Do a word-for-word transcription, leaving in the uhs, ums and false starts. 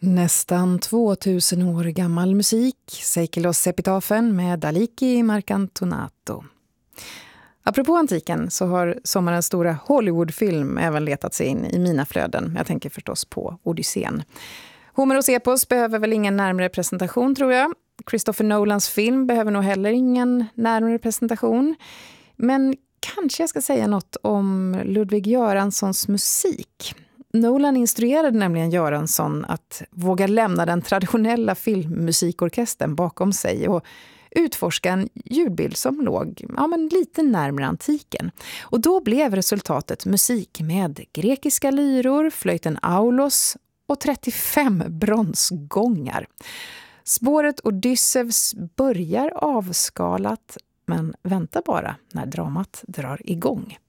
Nästan tvåtusen år gammal musik, Seikilos-epitafen med Aliki Marcantonato. Apropå antiken så har sommarens stora Hollywoodfilm även letat sig in i mina flöden. Jag tänker förstås på Odysseen. Homeros epos behöver väl ingen närmare presentation, tror jag. Christopher Nolans film behöver nog heller ingen närmare presentation. Men kanske jag ska säga något om Ludwig Göranssons musik. Nolan instruerade nämligen Göransson att våga lämna den traditionella filmmusikorkestern bakom sig och utforska en ljudbild som låg ja, men lite närmare antiken. Och då blev resultatet musik med grekiska lyror, flöjten aulos och trettiofem bronsgångar. Spåret Odysseus börjar avskalat, men vänta bara när dramat drar igång.